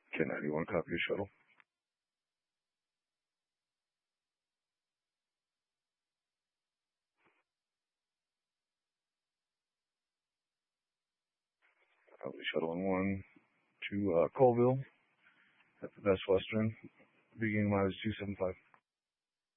1091, copy your shuttle. Copy shuttle on 1 to Colville at the Best Western, beginning mileage 275.